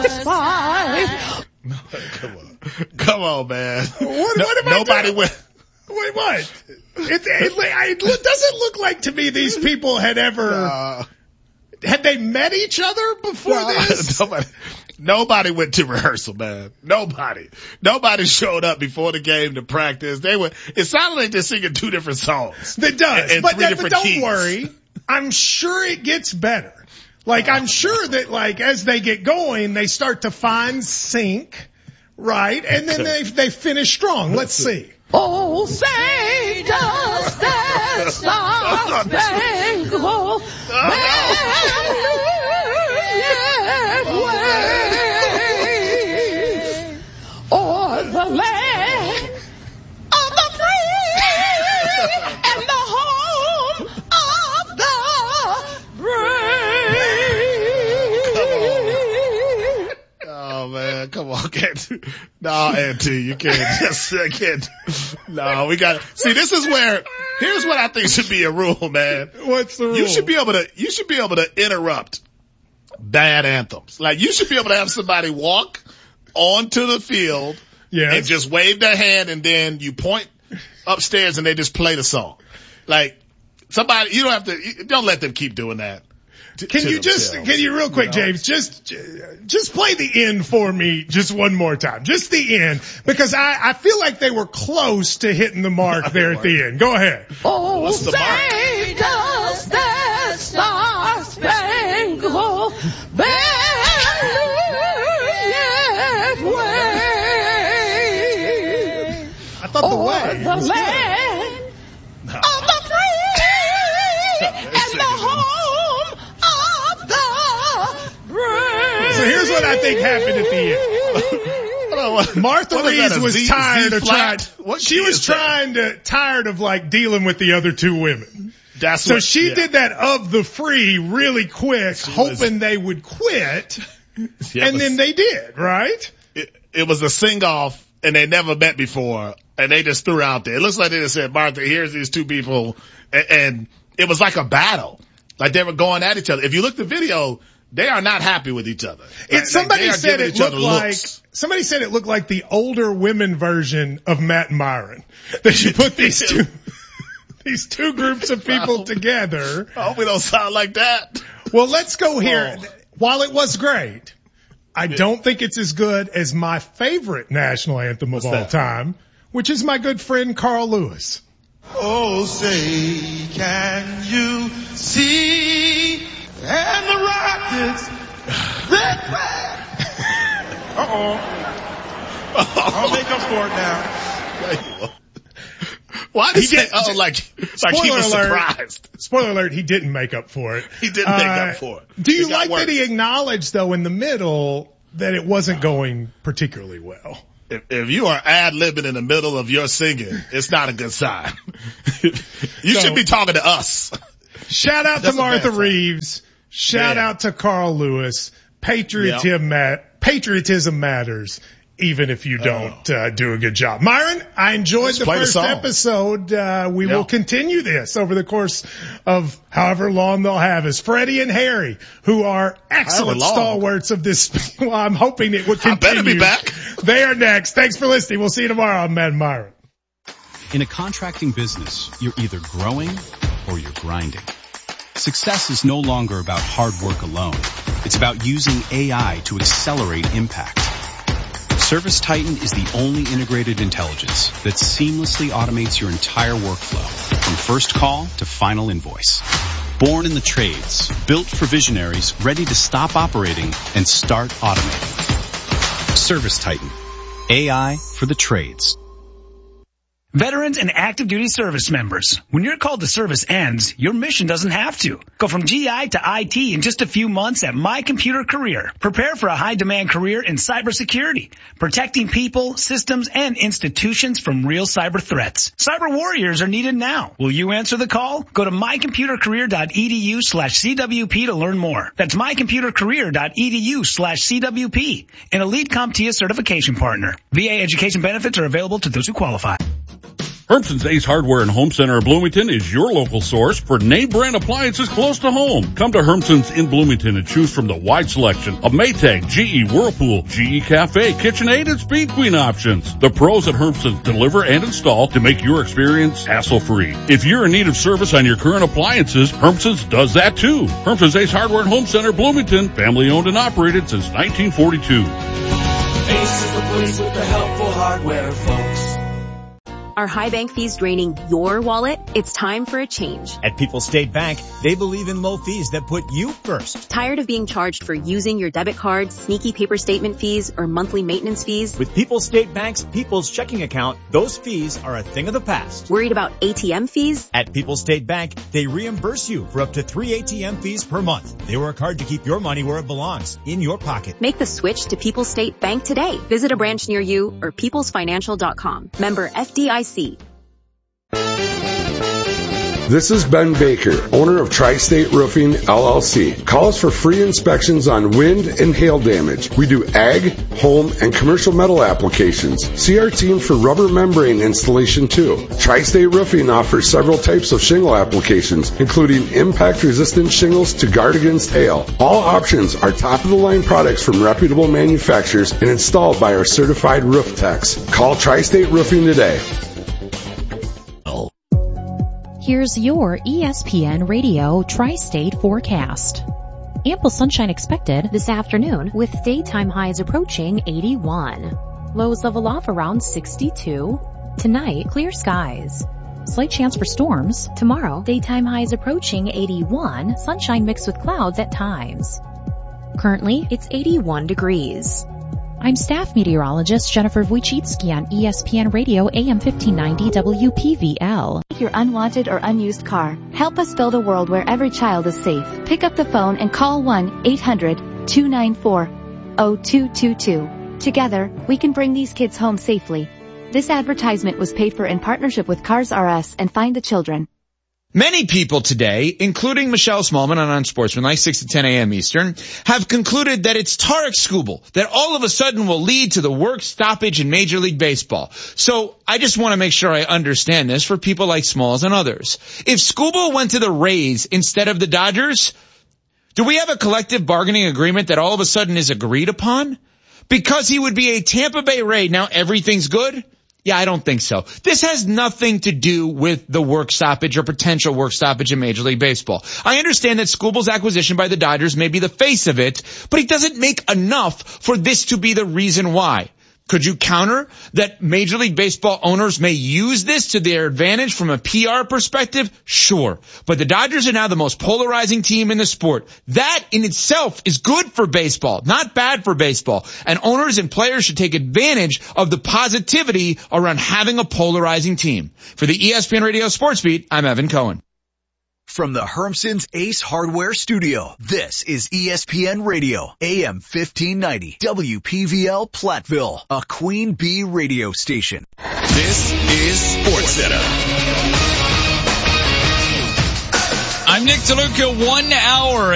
Come on, man. What nobody went. Wait, what? It doesn't look like to me these people had ever. Had they met each other before this? Nobody went to rehearsal, man. Nobody showed up before the game to practice. It sounded like they're singing two different songs. It does. But don't keys. worry. I'm sure it gets better. I'm sure that as they get going, they start to find sync, right? And then they finish strong. Let's see. Oh, say does that star-spangled banner wave o'er the land of the free and the home of the brave. Oh man, come on, Auntie, you can't No, we got see. Here's what I think should be a rule, man. What's the rule? You should be able to interrupt bad anthems. You should be able to have somebody walk onto the field and just wave their hand, and then you point upstairs and they just play the song. Somebody, you don't let them keep doing that. Can you real quick, James, just play the end for me just one more time. Just the end, because I feel like they were close to hitting the mark there at the end. Go ahead. Oh, what's the mark? Say does that star-spangled banner yet wave? I thought the way. The land of the free and the home of the brave. So here's what I think happened at the end. Martha Reeves was tired of dealing with the other two women. She did that of the free really quick, hoping they would quit. And then they did, right? It was a sing-off, and they never met before, and they just threw out there. It looks like they just said, Martha, here's these two people, and it was like a battle. They were going at each other. If you look at the video, they are not happy with each other. Somebody said it looked like the older women version of Matt and Myron. They should put these two groups of people together. I hope we don't sound like that. Well, let's go here. While it was great, I don't think it's as good as my favorite national anthem of all time, which is my good friend Carl Lewis. Oh, say, can you see? And the Rockets, red flag. I'll make up for it now. Why did he say, like he was surprised? Spoiler alert, he didn't make up for it. He didn't make up for it. Do you like that he acknowledged, though, in the middle that it wasn't going particularly well? If you are ad-libbing in the middle of your singing, it's not a good sign. You should be talking to us. Shout out to Martha Reeves. Shout out to Carl Lewis. Patriotism matters, even if you don't do a good job. Myron, I enjoyed the first episode. We will continue this over the course of however long they'll have us. Freddie and Harry, who are excellent stalwarts of this. Well, I'm hoping it would continue. I better be back. They are next. Thanks for listening. We'll see you tomorrow on Matt and Myron. In a contracting business, you're either growing or you're grinding. Success is no longer about hard work alone. It's about using AI to accelerate impact. ServiceTitan is the only integrated intelligence that seamlessly automates your entire workflow, from first call to final invoice. Born in the trades, built for visionaries ready to stop operating and start automating. ServiceTitan. AI for the trades. Veterans and active duty service members, when your call to service ends, your mission doesn't have to. Go from GI to IT in just a few months at My Computer Career. Prepare for a high-demand career in cybersecurity, protecting people, systems, and institutions from real cyber threats. Cyber warriors are needed now. Will you answer the call? Go to mycomputercareer.edu/CWP to learn more. That's mycomputercareer.edu/CWP, an elite CompTIA certification partner. VA education benefits are available to those who qualify. Hermson's Ace Hardware and Home Center in Bloomington is your local source for name brand appliances close to home. Come to Hermson's in Bloomington and choose from the wide selection of Maytag, GE, Whirlpool, GE Cafe, KitchenAid, and Speed Queen options. The pros at Hermson's deliver and install to make your experience hassle-free. If you're in need of service on your current appliances, Hermson's does that too. Hermson's Ace Hardware and Home Center, Bloomington, family owned and operated since 1942. Ace is the place with the helpful hardware, folks. Are high bank fees draining your wallet? It's time for a change. At People's State Bank, they believe in low fees that put you first. Tired of being charged for using your debit card, sneaky paper statement fees, or monthly maintenance fees? With People's State Bank's People's Checking Account, those fees are a thing of the past. Worried about ATM fees? At People's State Bank, they reimburse you for up to 3 ATM fees per month. They work hard to keep your money where it belongs, in your pocket. Make the switch to People's State Bank today. Visit a branch near you or peoplesfinancial.com. Member FDIC. This is Ben Baker, owner of Tri-State Roofing, LLC. Call us for free inspections on wind and hail damage. We do ag, home, and commercial metal applications. See our team for rubber membrane installation too. Tri-State Roofing offers several types of shingle applications, including impact-resistant shingles to guard against hail. All options are top-of-the-line products from reputable manufacturers and installed by our certified roof techs. Call Tri-State Roofing today. Here's your ESPN Radio Tri-State forecast. Ample sunshine expected this afternoon with daytime highs approaching 81. Lows level off around 62. Tonight, clear skies. Slight chance for storms. Tomorrow, daytime highs approaching 81, sunshine mixed with clouds at times. Currently, it's 81 degrees. I'm staff meteorologist Jennifer Wojcicki on ESPN Radio AM 1590 WPVL. Your unwanted or unused car. Help us build a world where every child is safe. Pick up the phone and call 1-800-294-0222. Together, we can bring these kids home safely. This advertisement was paid for in partnership with Cars R Us and Find the Children. Many people today, including Michelle Smallman on Unsportsmanlike, 6 to 10 a.m. Eastern, have concluded that it's Tarek Skubal that all of a sudden will lead to the work stoppage in Major League Baseball. So I just want to make sure I understand this for people like Smalls and others. If Skubal went to the Rays instead of the Dodgers, do we have a collective bargaining agreement that all of a sudden is agreed upon? Because he would be a Tampa Bay Ray, now everything's good? Yeah, I don't think so. This has nothing to do with the work stoppage or potential work stoppage in Major League Baseball. I understand that Skubal's acquisition by the Dodgers may be the face of it, but he doesn't make enough for this to be the reason why. Could you counter that Major League Baseball owners may use this to their advantage from a PR perspective? Sure. But the Dodgers are now the most polarizing team in the sport. That in itself is good for baseball, not bad for baseball. And owners and players should take advantage of the positivity around having a polarizing team. For the ESPN Radio Sports Beat, I'm Evan Cohen. From the Hermson's Ace Hardware Studio, this is ESPN Radio, AM 1590, WPVL Platteville, a Queen Bee radio station. This is SportsCenter. I'm Nick DeLuca, 1 hour